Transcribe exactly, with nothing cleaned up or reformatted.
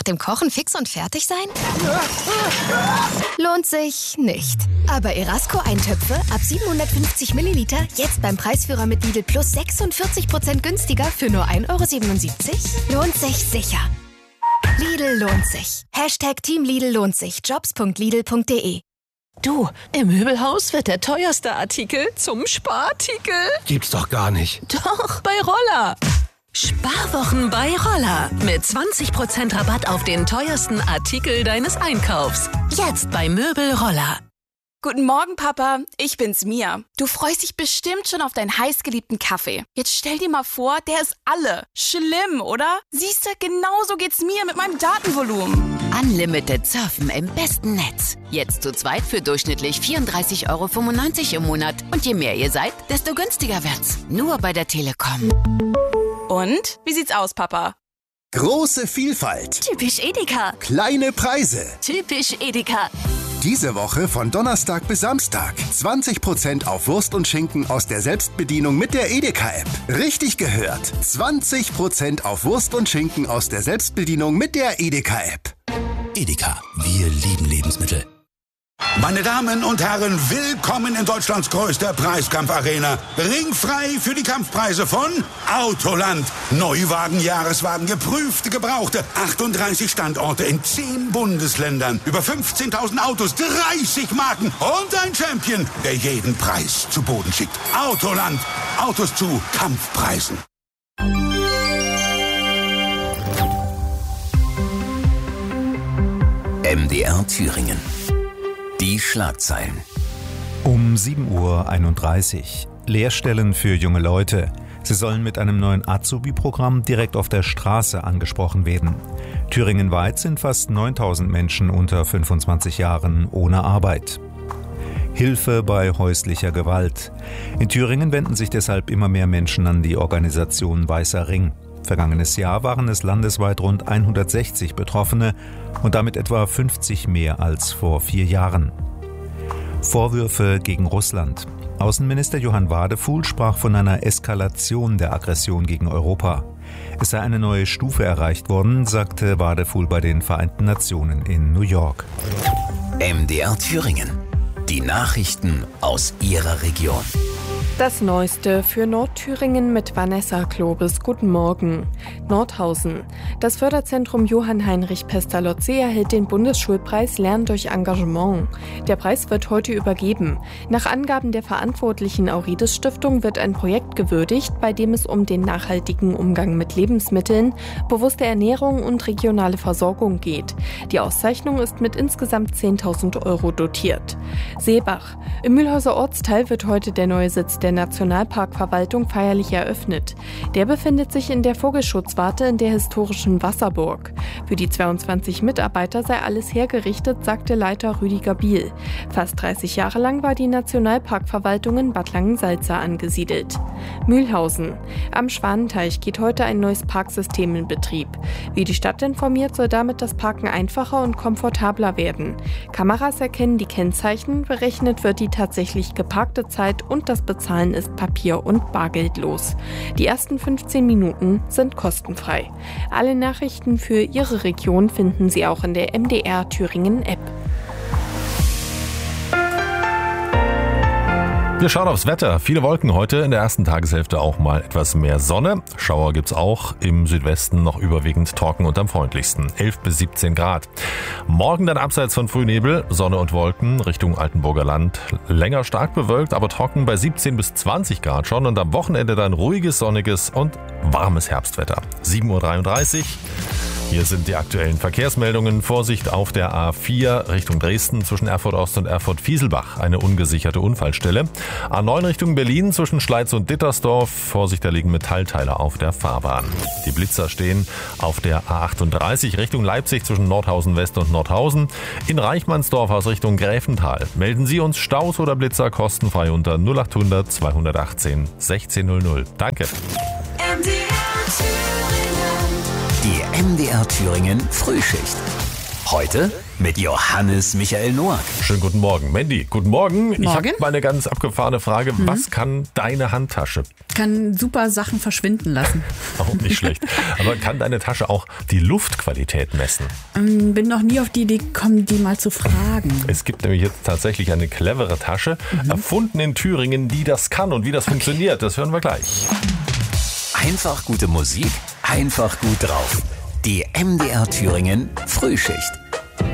nach dem Kochen fix und fertig sein? Lohnt sich nicht. Aber Erasco-Eintöpfe ab siebenhundertfünfzig Milliliter jetzt beim Preisführer mit Lidl Plus sechsundvierzig Prozent günstiger für nur ein Euro siebenundsiebzig? Lohnt sich sicher. Lidl lohnt sich. Hashtag Team Lidl lohnt sich. Jobs punkt lidl punkt de. Du, im Möbelhaus wird der teuerste Artikel zum Sparartikel. Gibt's doch gar nicht. Doch, bei Roller. Sparwochen bei Roller. Mit zwanzig Prozent Rabatt auf den teuersten Artikel deines Einkaufs. Jetzt bei Möbel Roller. Guten Morgen, Papa. Ich bin's, Mia. Du freust dich bestimmt schon auf deinen heißgeliebten Kaffee. Jetzt stell dir mal vor, der ist alle. Schlimm, oder? Siehste, genauso geht's mir mit meinem Datenvolumen. Unlimited surfen im besten Netz. Jetzt zu zweit für durchschnittlich vierunddreißig Euro fünfundneunzig im Monat. Und je mehr ihr seid, desto günstiger wird's. Nur bei der Telekom. Und? Wie sieht's aus, Papa? Große Vielfalt. Typisch Edeka. Kleine Preise. Typisch Edeka. Diese Woche von Donnerstag bis Samstag. zwanzig Prozent auf Wurst und Schinken aus der Selbstbedienung mit der Edeka-App. Richtig gehört. zwanzig Prozent auf Wurst und Schinken aus der Selbstbedienung mit der Edeka-App. Edeka, wir lieben Lebensmittel. Meine Damen und Herren, willkommen in Deutschlands größter Preiskampfarena. Ringfrei für die Kampfpreise von Autoland. Neuwagen, Jahreswagen, geprüfte, gebrauchte. achtunddreißig Standorte in zehn Bundesländern. Über fünfzehntausend Autos, dreißig Marken und ein Champion, der jeden Preis zu Boden schickt. Autoland. Autos zu Kampfpreisen. M D R Thüringen. Die Schlagzeilen. Um sieben Uhr einunddreißig. Lehrstellen für junge Leute. Sie sollen mit einem neuen Azubi-Programm direkt auf der Straße angesprochen werden. Thüringenweit sind fast neuntausend Menschen unter fünfundzwanzig Jahren ohne Arbeit. Hilfe bei häuslicher Gewalt. In Thüringen wenden sich deshalb immer mehr Menschen an die Organisation Weißer Ring. Vergangenes Jahr waren es landesweit rund hundertsechzig Betroffene und damit etwa fünfzig mehr als vor vier Jahren. Vorwürfe gegen Russland. Außenminister Johann Wadefuhl sprach von einer Eskalation der Aggression gegen Europa. Es sei eine neue Stufe erreicht worden, sagte Wadefuhl bei den Vereinten Nationen in New York. M D R Thüringen. Die Nachrichten aus Ihrer Region. Das Neueste für Nordthüringen mit Vanessa Klobes. Guten Morgen. Nordhausen. Das Förderzentrum Johann Heinrich Pestalozzi erhält den Bundesschulpreis Lernen durch Engagement. Der Preis wird heute übergeben. Nach Angaben der verantwortlichen Aurides Stiftung wird ein Projekt gewürdigt, bei dem es um den nachhaltigen Umgang mit Lebensmitteln, bewusste Ernährung und regionale Versorgung geht. Die Auszeichnung ist mit insgesamt zehntausend Euro dotiert. Seebach. Im Mühlhäuser Ortsteil wird heute der neue Sitz der Nationalparkverwaltung feierlich eröffnet. Der befindet sich in der Vogelschutzwarte in der historischen Wasserburg. Für die zweiundzwanzig Mitarbeiter sei alles hergerichtet, sagte Leiter Rüdiger Biel. Fast dreißig Jahre lang war die Nationalparkverwaltung in Bad Langensalza angesiedelt. Mühlhausen. Am Schwanenteich geht heute ein neues Parksystem in Betrieb. Wie die Stadt informiert, soll damit das Parken einfacher und komfortabler werden. Kameras erkennen die Kennzeichen, berechnet wird die tatsächlich geparkte Zeit und das Bezahlen ist papier- und bargeldlos. Die ersten fünfzehn Minuten sind kostenfrei. Alle Nachrichten für Ihre Region finden Sie auch in der M D R Thüringen App. Wir schauen aufs Wetter. Viele Wolken heute, in der ersten Tageshälfte auch mal etwas mehr Sonne. Schauer gibt's auch, im Südwesten noch überwiegend trocken und am freundlichsten. elf bis siebzehn Grad. Morgen dann abseits von Frühnebel, Sonne und Wolken Richtung Altenburger Land. Länger stark bewölkt, aber trocken bei siebzehn bis zwanzig Grad schon. Und am Wochenende dann ruhiges, sonniges und warmes Herbstwetter. sieben Uhr dreiunddreißig. Hier sind die aktuellen Verkehrsmeldungen. Vorsicht auf der A vier Richtung Dresden zwischen Erfurt Ost und Erfurt Fieselbach. Eine ungesicherte Unfallstelle. A neun Richtung Berlin zwischen Schleiz und Dittersdorf. Vorsicht, da liegen Metallteile auf der Fahrbahn. Die Blitzer stehen auf der A achtunddreißig Richtung Leipzig zwischen Nordhausen West und Nordhausen. In Reichmannsdorf aus Richtung Gräfental. Melden Sie uns Staus oder Blitzer kostenfrei unter null achthundert zweihundertachtzehn sechzehnhundert. Danke. M D R Thüringen. Die M D R Thüringen Frühschicht. Heute mit Johannes Michael Noack. Schönen guten Morgen. Mandy, guten Morgen. Morgen. Ich habe mal eine ganz abgefahrene Frage. Mhm. Was kann deine Handtasche? Kann super Sachen verschwinden lassen. Auch nicht schlecht. Aber kann deine Tasche auch die Luftqualität messen? Ähm, bin noch nie auf die Idee gekommen, die mal zu fragen. Es gibt nämlich jetzt tatsächlich eine clevere Tasche, mhm. erfunden in Thüringen, die das kann. Und wie das okay. funktioniert, das hören wir gleich. Einfach gute Musik, einfach gut drauf. Die M D R Thüringen Frühschicht.